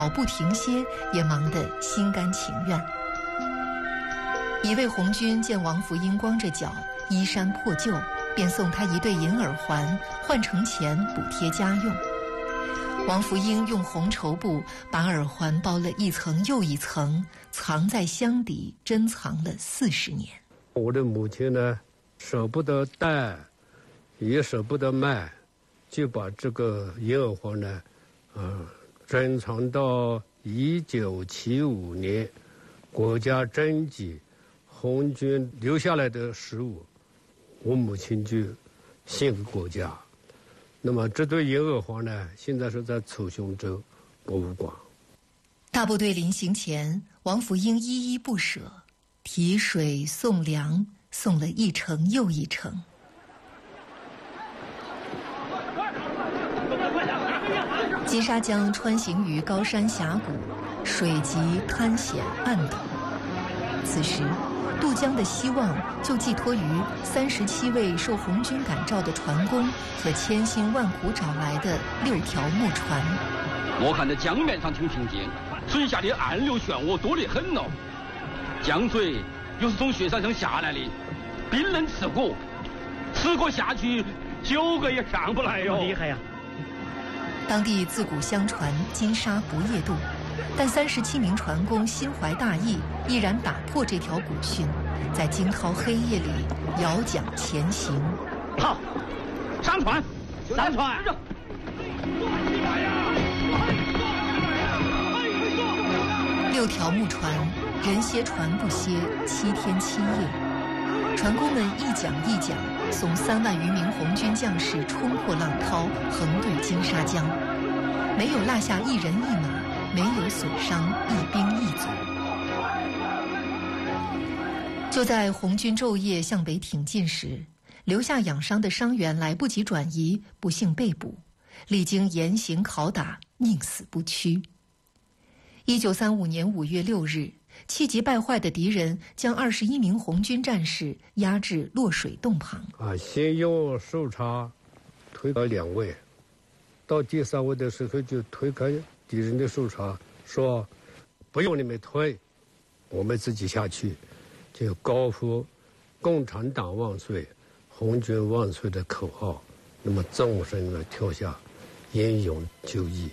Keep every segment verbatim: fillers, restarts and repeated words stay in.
不停歇，也忙得心甘情愿。一位红军见王福英光着脚，衣衫破旧，便送他一对银耳环，换成钱补贴家用。王福英用红绸布把耳环包了一层又一层，藏在箱底，珍藏了四十年。 我的母亲呢，舍不得戴，也舍不得卖，就把这个银耳环呢，呃，珍藏到一九七五年，国家征集红军留下来的食物，我母亲就献给国家。那么这对银耳环呢，现在是在楚雄州博物馆。 大部队临行前，王福英依依不舍，提水送粮，送了一程又一程。金沙江穿行于高山峡谷，水急滩险暗陡。此时渡江的希望就寄托于三十七位受红军感召的船工和千辛万苦找来的六条木船。 我看这江面上挺平静，水下的暗流漩涡多得很哦。江水又是从雪山上下来的，冰冷刺骨，刺过下去九个也上不来哟、哦。 厉害呀！ 当地自古相传金沙不夜渡，但三十七名船工心怀大义，毅然打破这条古训，在惊涛黑夜里摇桨前行。 好，上船，上船！ 六条木船，人歇船不歇，七天七夜。船工们一桨一桨送三万余名红军将士冲破浪涛，横渡金沙江，没有落下一人一马，没有损伤一兵一卒。就在红军昼夜向北挺进时，留下养伤的伤员来不及转移，不幸被捕，历经严刑拷打，宁死不屈。一九三五年五月六日，气急败坏的敌人将二十一名红军战士押至落水洞旁。 啊，先用手叉推开两位，到第三位的时候就推开敌人的手叉，说：“不用你们推，我们自己下去。”就高呼“共产党万岁，红军万岁”的口号，那么纵身的跳下，英勇就义。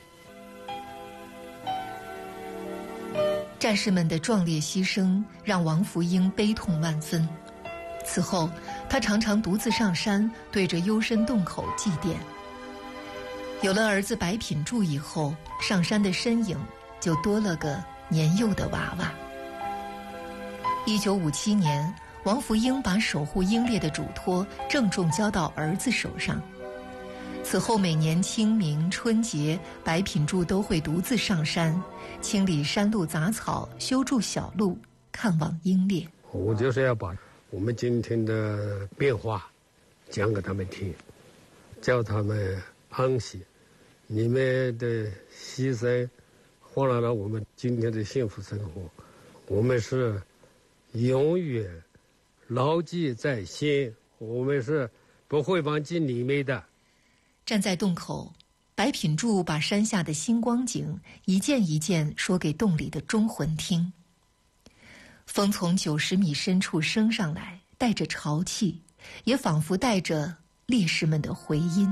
战士们的壮烈牺牲让王福英悲痛万分。此后，他常常独自上山，对着幽深洞口祭奠。有了儿子白品柱以后，上山的身影就多了个年幼的娃娃。一九五七年，王福英把守护英烈的嘱托郑重交到儿子手上。此后每年清明、春节，白品柱都会独自上山，清理山路杂草，修筑小路，看望英烈。 我就是要把我们今天的变化讲给他们听，叫他们安息。你们的牺牲换来了我们今天的幸福生活，我们是永远牢记在心，我们是不会忘记你们的。 站在洞口，白品柱把山下的星光景一件一件说给洞里的忠魂听。风从九十米深处升上来，带着潮气，也仿佛带着烈士们的回音。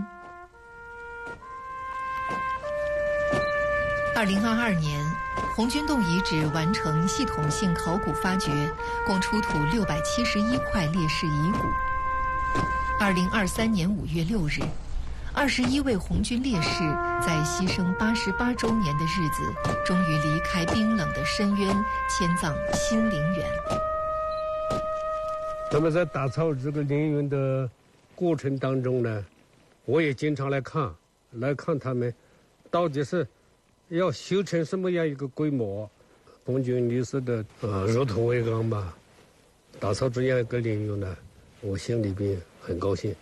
二零二二年，红军洞遗址完成系统性考古发掘，共出土六百七十一块烈士遗骨。二零二三年五月六日，二十一位红军烈士在牺牲八十八周年的日子，终于离开冰冷的深渊，迁葬新陵园。 那么在打造这个陵园的过程当中呢，我也经常来看，来看他们到底是要修成什么样一个规模。红军烈士的呃如土为安吧，打造这样一个陵园呢，我心里边很高兴。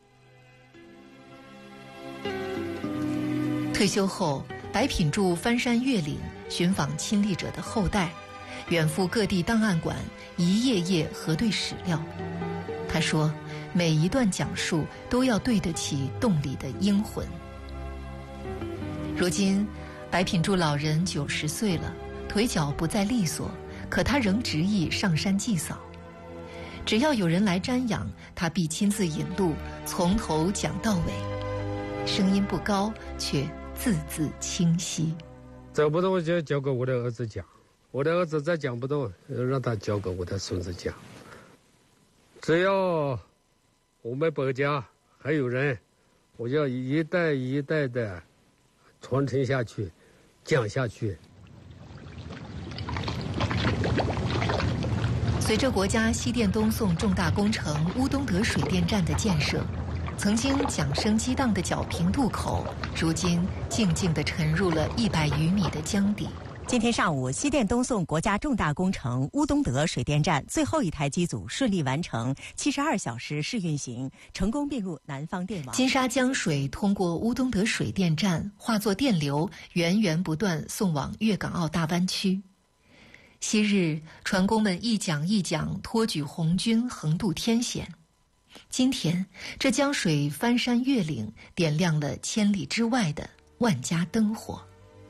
退休后，白品柱翻山越岭，寻访亲历者的后代，远赴各地档案馆，一页页核对史料。他说，每一段讲述都要对得起洞里的英魂。如今，白白品柱老人九十岁了，腿脚不再利索，可他仍执意上山祭扫。只要有人来瞻仰，他必亲自引路，从头讲到尾。声音不高，却字字清晰。 走不动就交给我的儿子讲，我的儿子再讲不动，让他交给我的孙子讲。只要我们白家还有人，我要一代一代的传承下去，讲下去。 随着国家西电东送重大工程乌东德水电站的建设，曾经桨声激荡的皎平渡口，如今静静地沉入了一百余米的江底。 今天上午，西电东送国家重大工程乌东德水电站最后一台机组顺利完成七十二小时试运行，成功并入南方电网。 金沙江水通过乌东德水电站，化作电流，源源不断送往粤港澳大湾区。昔日船工们一桨一桨托举红军，横渡天险。今天，这江水翻山越岭，点亮了千里之外的万家灯火。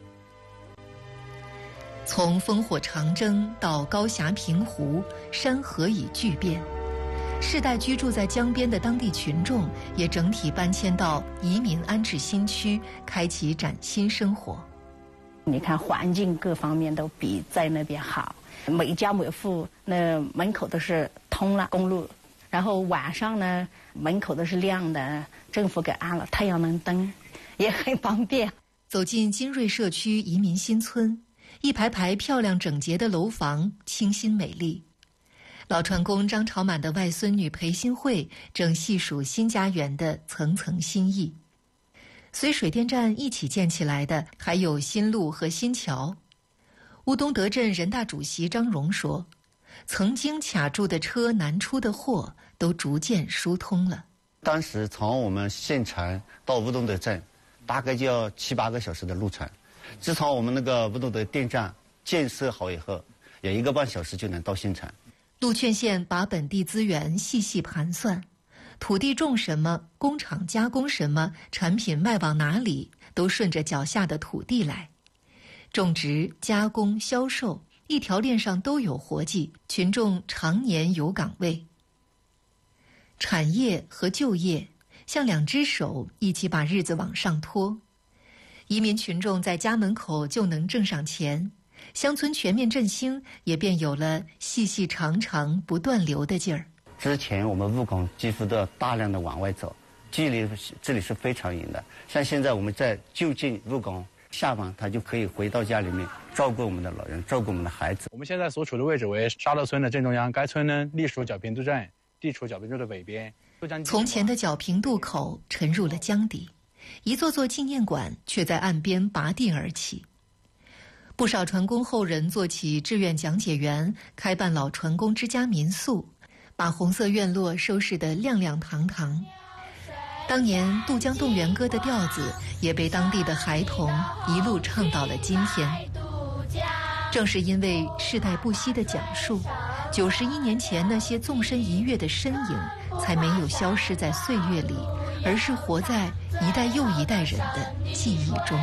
从烽火长征到高峡平湖，山河已巨变。世代居住在江边的当地群众，也整体搬迁到移民安置新区，开启崭新生活。 你看环境各方面都比在那边好，每家每户那门口都是通了公路，然后晚上呢门口都是亮的，政府给安了太阳能灯，也很方便。 走进金瑞社区移民新村，一排排漂亮整洁的楼房，清新美丽。老船工张朝满的外孙女裴新慧正细数新家园的层层心意。随水电站一起建起来的还有新路和新桥。乌东德镇人大主席张荣说，曾经卡住的车难出的货都逐渐疏通了。 当时从我们县城到乌东德镇大概就要七八个小时的路程，自从我们那个乌东德电站建设好以后，有一个半小时就能到县城。 陆劝县把本地资源细细盘算，土地种什么，工厂加工什么，产品卖往哪里，都顺着脚下的土地来。种植、加工、销售，一条链上都有活计，群众常年有岗位。产业和就业像两只手，一起把日子往上拖。移民群众在家门口就能挣上钱，乡村全面振兴也便有了细细长长不断流的劲儿。 之前我们务工几乎都要大量的往外走，距离这里是非常远的。像现在我们在就近务工，下班他就可以回到家里面照顾我们的老人，照顾我们的孩子。 我们现在所处的位置为沙头村的正中央，该村呢隶属皎平渡镇，地处皎平渡的北边。 从前的皎平渡口沉入了江底，一座座纪念馆却在岸边拔地而起。不少船工后人做起志愿讲解员，开办老船工之家民宿，把红色院落收拾得亮亮堂堂。当年《渡江动员歌》的调子也被当地的孩童一路唱到了今天。正是因为世代不息的讲述，九十一年前那些纵身一跃的身影才没有消失在岁月里，而是活在一代又一代人的记忆中。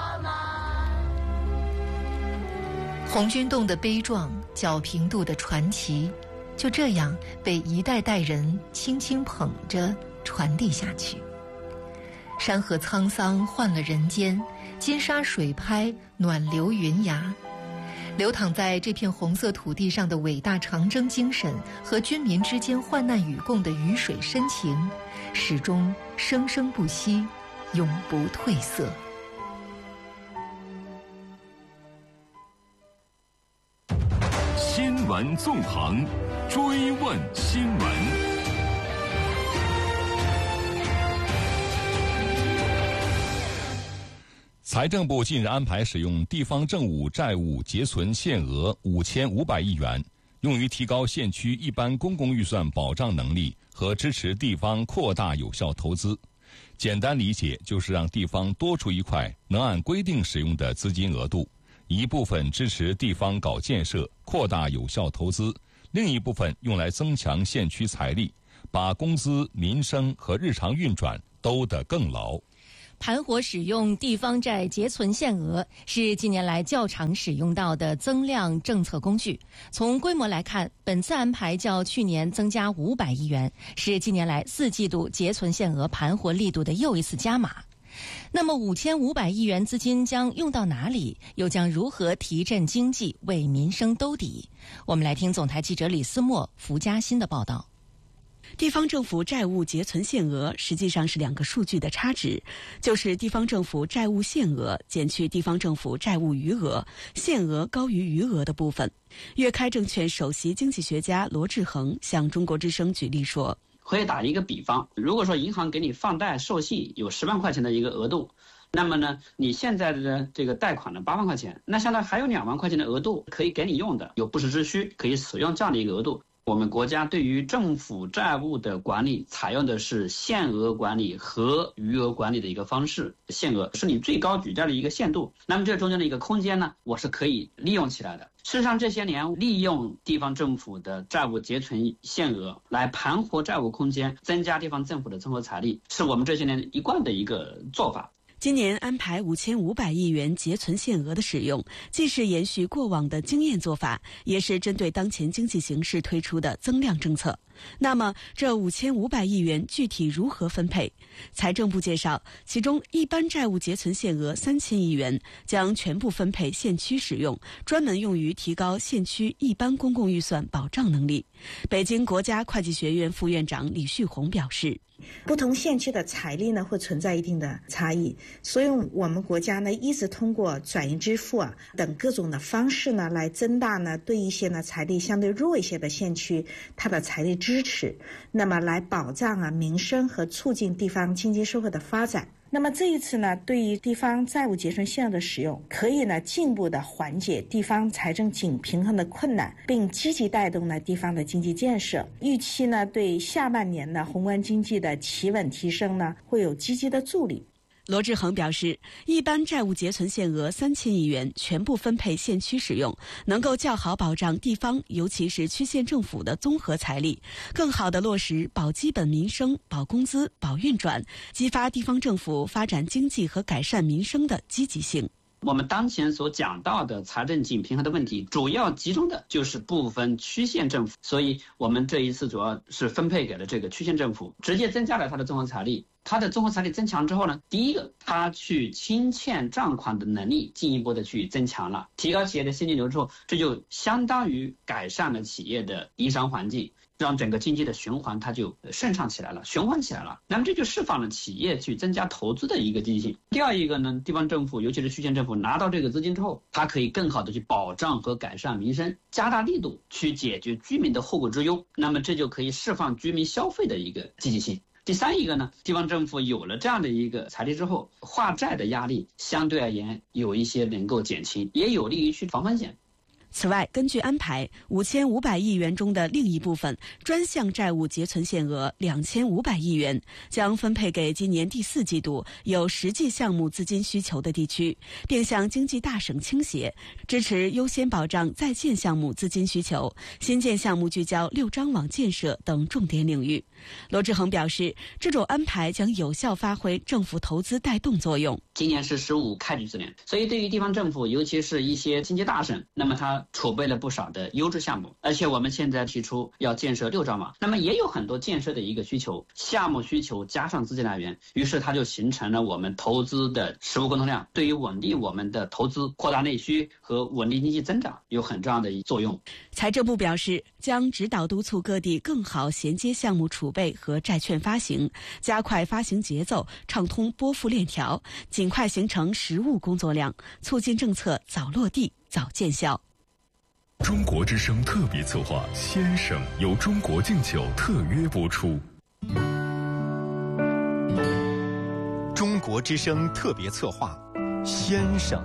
红军洞的悲壮，皎平渡的传奇，就这样被一代代人轻轻捧着传递下去。山河沧桑换了人间，金沙水拍暖流云崖。流淌在这片红色土地上的伟大长征精神和军民之间患难与共的鱼水深情，始终生生不息，永不褪色。 新闻纵横，追问新闻。财政部近日安排使用地方政务债务结存限额五千五百亿元，用于提高县区一般公共预算保障能力和支持地方扩大有效投资。简单理解就是让地方多出一块能按规定使用的资金额度，一部分支持地方搞建设，扩大有效投资，另一部分用来增强县区财力，把工资、民生和日常运转兜得更牢。 盘活使用地方债结存限额是近年来较常使用到的增量政策工具。从规模来看，本次安排较去年增加五百亿元，是近年来四季度结存限额盘活力度的又一次加码。那么五千五百亿元资金将用到哪里？又将如何提振经济，为民生兜底？我们来听总台记者李思墨、福嘉欣的报道。 地方政府债务结存限额实际上是两个数据的差值，就是地方政府债务限额减去地方政府债务余额，限额高于余额的部分。粤开证券首席经济学家罗志恒向中国之声举例说， 可以打一个比方，如果说银行给你放贷授信有十万块钱的一个额度，那么呢，你现在的这个贷款呢八万块钱，那相当于还有两万块钱的额度可以给你用的，有不时之需可以使用这样的一个额度。我们国家对于政府债务的管理采用的是限额管理和余额管理的一个方式。限额是你最高举债的一个限度，那么这中间的一个空间呢，我是可以利用起来的。事实上这些年利用地方政府的债务结存限额来盘活债务空间，增加地方政府的综合财力，是我们这些年一贯的一个做法。 今年安排五千五百亿元结存限额的使用，既是延续过往的经验做法，也是针对当前经济形势推出的增量政策。那么，这五千五百亿元具体如何分配？财政部介绍，其中一般债务结存限额三千亿元将全部分配县区使用，专门用于提高县区一般公共预算保障能力。北京国家会计学院副院长李旭红表示， 不同县区的财力呢会存在一定的差异，所以我们国家呢一直通过转移支付啊等各种的方式呢来增大呢对一些呢财力相对弱一些的县区它的财力支持，那么来保障啊民生和促进地方经济社会的发展。那么这一次呢，对于地方债务结存限额的使用，可以呢进一步的缓解地方财政紧平衡的困难，并积极带动呢地方的经济建设。预期呢对下半年的宏观经济的企稳提升呢会有积极的助力。 罗志恒表示，一般债务结存限额三千亿元全部分配县区使用，能够较好保障地方，尤其是区县政府的综合财力，更好地落实保基本民生、保工资、保运转，激发地方政府发展经济和改善民生的积极性。 我们当前所讲到的财政紧平衡的问题，主要集中的就是部分区县政府，所以我们这一次主要是分配给了这个区县政府，直接增加了它的综合财力。它的综合财力增强之后呢，第一个，它去清欠账款的能力进一步的去增强了，提高企业的现金流之后，这就相当于改善了企业的营商环境，让整个经济的循环它就顺畅起来了，循环起来了。那么这就释放了企业去增加投资的一个积极性。第二一个呢，地方政府尤其是区县政府拿到这个资金之后，它可以更好的去保障和改善民生，加大力度去解决居民的后顾之忧，那么这就可以释放居民消费的一个积极性。第三一个呢，地方政府有了这样的一个财力之后，化债的压力相对而言有一些能够减轻，也有利于去防风险。 此外，根据安排，五千五百亿元中的另一部分专项债务结存限额两千五百亿元，将分配给今年第四季度有实际项目资金需求的地区，并向经济大省倾斜，支持优先保障在建项目资金需求，新建项目聚焦六张网建设等重点领域。罗志恒表示，这种安排将有效发挥政府投资带动作用。 今年是十五开局之年，所以对于地方政府，尤其是一些经济大省，那么它储备了不少的优质项目，而且我们现在提出要建设六张网，那么也有很多建设的一个需求，项目需求加上资金来源，于是它就形成了我们投资的实物沟通量，对于稳定我们的投资、扩大内需和稳定经济增长有很重要的作用。 财政部表示，将指导督促各地更好衔接项目储备和债券发行，加快发行节奏，畅通拨付链条，尽快形成实务工作量，促进政策早落地、早见效。 中国之声特别策划《先生》由中国敬酒特约播出。 中国之声特别策划《先生》。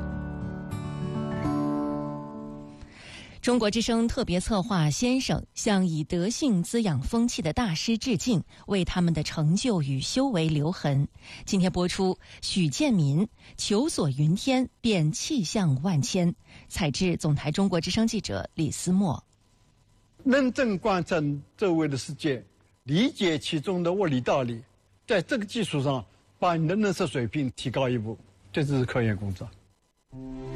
中国之声特别策划《先生》向以德性滋养风气的大师致敬，为他们的成就与修为留痕。今天播出许建民求索云天，变气象万千。采制总台中国之声记者李思墨。 认真观察周围的世界，理解其中的物理道理，在这个基础上把你的认识水平提高一步，这就是科研工作。